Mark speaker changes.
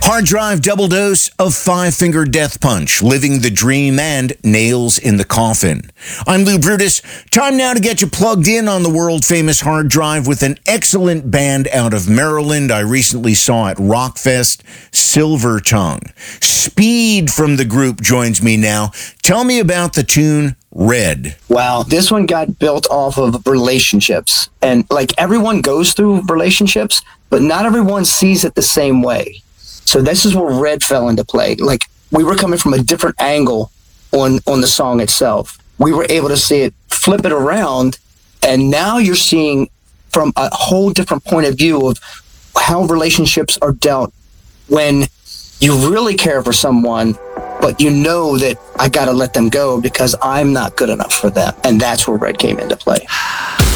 Speaker 1: Hard Drive double dose of Five Finger Death Punch, Living the Dream, and Nails in the Coffin. I'm Lou Brutus. Time now to get you plugged in on the world-famous Hard Drive with an excellent band out of Maryland I recently saw at Rockfest, Silver Tongue. Speed from the group joins me now. Tell me about the tune Red.
Speaker 2: Wow, this one got built off of relationships. And like everyone goes through relationships, but not everyone sees it the same way. So this is where Red fell into play. Like we were coming from a different angle on the song itself. We were able to see it, flip it around, and now you're seeing from a whole different point of view of how relationships are dealt when you really care for someone, but you know that I got to let them go because I'm not good enough for them. And that's where Red came into play.